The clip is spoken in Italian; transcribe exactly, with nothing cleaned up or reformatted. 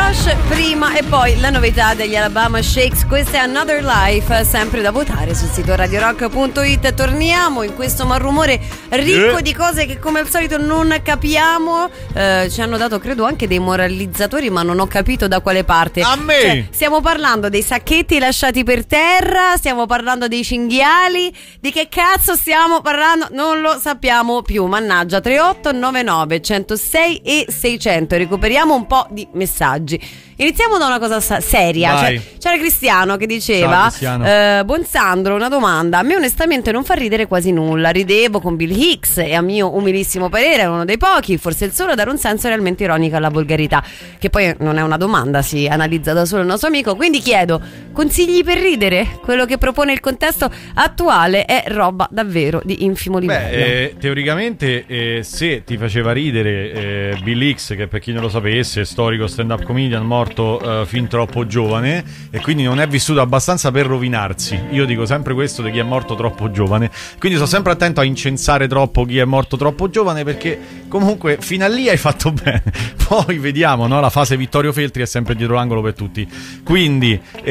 Rush prima e poi la novità degli Alabama Shakes. Questa è Another Life, sempre da votare sul sito radio rock punto it. Torniamo in questo malrumore ricco eh. di cose che come al solito non capiamo. eh, Ci hanno dato credo anche dei moralizzatori, ma non ho capito da quale parte. A me cioè, stiamo parlando dei sacchetti lasciati per terra, stiamo parlando dei cinghiali. Di che cazzo stiamo parlando? Non lo sappiamo più. Mannaggia. Tre otto nove nove uno zero sei e seicento. Recuperiamo un po' di messaggi. Iniziamo da una cosa sa- seria. Cioè, c'era Cristiano che diceva: Ciao, Cristiano. eh, buon Sandro, una domanda. A me onestamente non fa ridere quasi nulla. Ridevo con Bill Hicks e a mio umilissimo parere è uno dei pochi, forse il solo, a dare un senso realmente ironico alla volgarità. Che poi non è una domanda, si analizza da solo il nostro amico. Quindi chiedo, consigli per ridere? Quello che propone il contesto attuale è roba davvero di infimo livello. Beh, eh, teoricamente eh, se ti faceva ridere eh, Bill Hicks, che per chi non lo sapesse è storico stand-up comedian morto eh, fin troppo giovane e quindi non è vissuto abbastanza per rovinarsi. Io dico sempre questo di chi è morto troppo giovane, quindi sto sempre attento a incensare troppo chi è morto troppo giovane, perché comunque fino a lì hai fatto bene. Poi vediamo, no? La fase Vittorio Feltri è sempre dietro l'angolo per tutti, quindi